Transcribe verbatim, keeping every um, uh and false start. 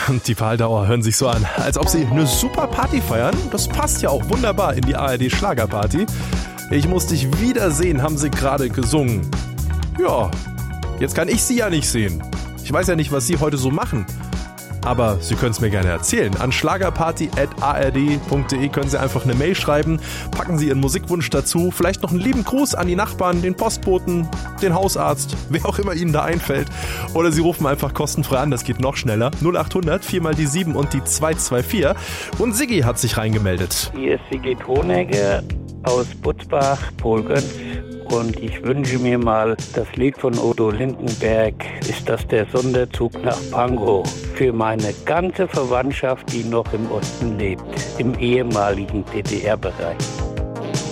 Und die Waldauer hören sich so an, als ob sie eine super Party feiern. Das passt ja auch wunderbar in die A R D-Schlagerparty. Ich muss dich wiedersehen, haben sie gerade gesungen. Ja, jetzt kann ich sie ja nicht sehen. Ich weiß ja nicht, was sie heute so machen. Aber Sie können es mir gerne erzählen. An schlagerparty at a r d punkt d e können Sie einfach eine Mail schreiben. Packen Sie Ihren Musikwunsch dazu. Vielleicht noch einen lieben Gruß an die Nachbarn, den Postboten, den Hausarzt, wer auch immer Ihnen da einfällt. Oder Sie rufen einfach kostenfrei an, das geht noch schneller. null acht hundert vier mal die sieben und die zwei zwei vier. Und Siggi hat sich reingemeldet. Hier ist Siggi Thonegger aus Butzbach, Polgönz. Und ich wünsche mir mal das Lied von Udo Lindenberg, ist das der Sonderzug nach Pankow, für meine ganze Verwandtschaft, die noch im Osten lebt, im ehemaligen D D R-Bereich.